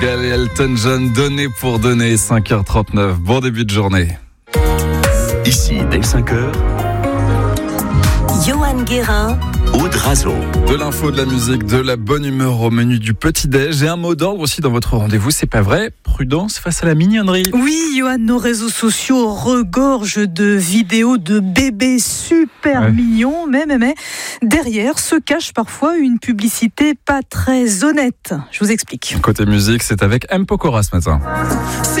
Et Elton John, donné pour donner, 5h39. Bon début de journée. Ici, dès 5h, Johan Guérin, Aude Razo. De l'info, de la musique, de la bonne humeur au menu du petit-déj et un mot d'ordre aussi dans votre rendez-vous, c'est pas vrai? Prudence face à la mignonnerie. Oui, Johan, nos réseaux sociaux regorgent de vidéos de bébés super mignons, mais derrière se cache parfois une publicité pas très honnête. Je vous explique. Côté musique, c'est avec M. Pokora ce matin.